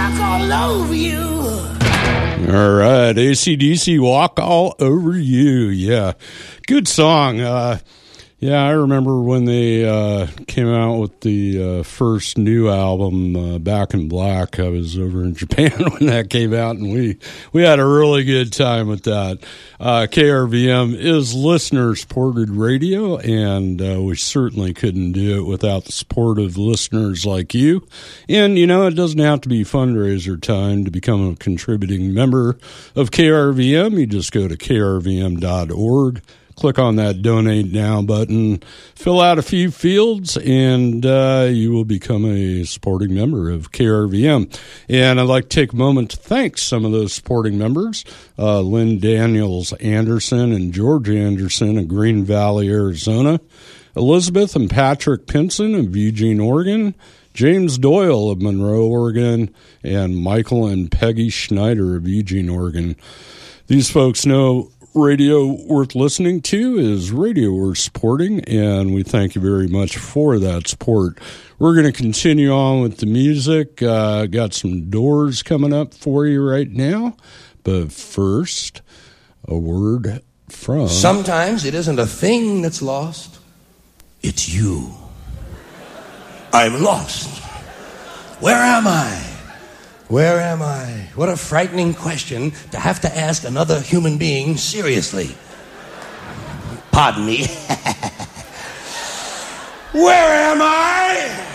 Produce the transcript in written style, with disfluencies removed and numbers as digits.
walk all over you. All right, AC/DC, Walk All Over You. Yeah, good song. Yeah, I remember when they came out with the first new album, Back in Black. I was over in Japan when that came out, and we had a really good time with that. KRVM is listener-supported radio, and we certainly couldn't do it without the support of listeners like you. And, you know, it doesn't have to be fundraiser time to become a contributing member of KRVM. You just go to krvm.org. Click on that Donate Now button, fill out a few fields, and you will become a supporting member of KRVM. And I'd like to take a moment to thank some of those supporting members, Lynn Daniels Anderson and George Anderson of Green Valley, Arizona, Elizabeth and Patrick Pinson of Eugene, Oregon, James Doyle of Monroe, Oregon, and Michael and Peggy Schneider of Eugene, Oregon. These folks know radio worth listening to is radio worth supporting, and we thank you very much for that support. We're going to continue on with the music. Got some Doors coming up for you right now, but first, a word from... Sometimes it isn't a thing that's lost, it's you. I'm lost. Where am I? Where am I? What a frightening question to have to ask another human being seriously. Pardon me. Where am I?